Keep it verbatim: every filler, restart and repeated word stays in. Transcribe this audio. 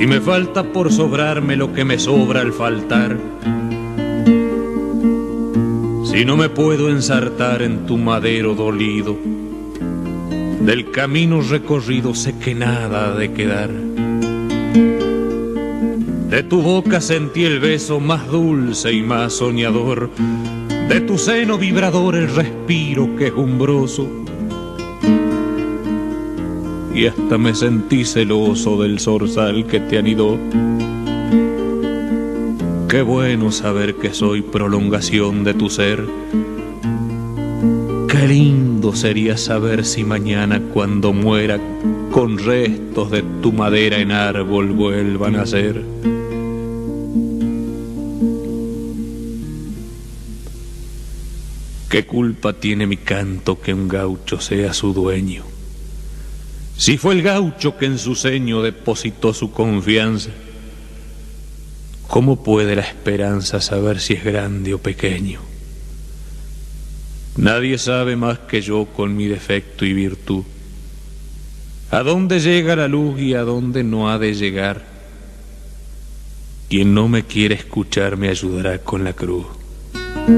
me falta por sobrarme lo que me sobra al faltar, si no me puedo ensartar en tu madero dolido, del camino recorrido sé que nada ha de quedar. De tu boca sentí el beso más dulce y más soñador, de tu seno vibrador el respiro quejumbroso, y hasta me sentí celoso del zorzal que te anidó. Qué bueno saber que soy prolongación de tu ser. Qué lindo sería saber si mañana cuando muera con restos de tu madera en árbol vuelvan a ser. ¿Qué culpa tiene mi canto que un gaucho sea su dueño? Si fue el gaucho que en su seño depositó su confianza, ¿cómo puede la esperanza saber si es grande o pequeño? Nadie sabe más que yo con mi defecto y virtud, a dónde llega la luz y a dónde no ha de llegar. Quien no me quiere escuchar me ayudará con la cruz.